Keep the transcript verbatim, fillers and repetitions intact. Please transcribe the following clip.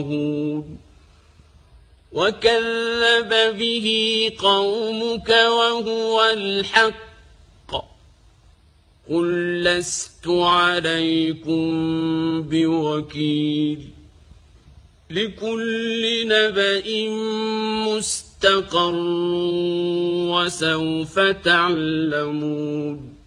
وكذب به قومك وهو الحق قل لست عليكم بوكيل لكل نبأ مستقر وسوف تعلمون